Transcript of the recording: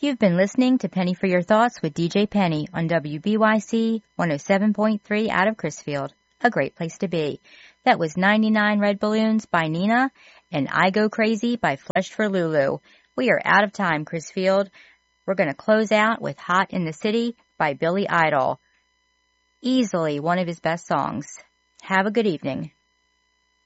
You've been listening to Penny for Your Thoughts with DJ Penny on WBYC 107.3 out of Crisfield. A great place to be. That was 99 Red Balloons by Nina and I Go Crazy by Flesh for Lulu. We are out of time, Crisfield. We're going to close out with Hot in the City by Billy Idol. Easily one of his best songs. Have a good evening.